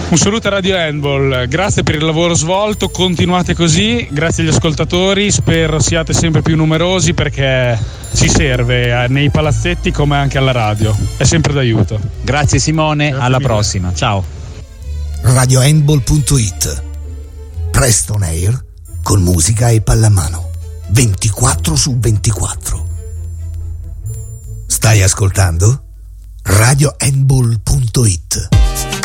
Un saluto a Radio Handball, grazie per il lavoro svolto, continuate così, grazie agli ascoltatori, spero siate sempre più numerosi perché ci serve nei palazzetti come anche alla radio, è sempre d'aiuto. Grazie Simone, grazie alla mille. Prossima, ciao. RadioHandball.it, Preston Air con musica e pallamano 24/24. Stai ascoltando? RadioHandball.it.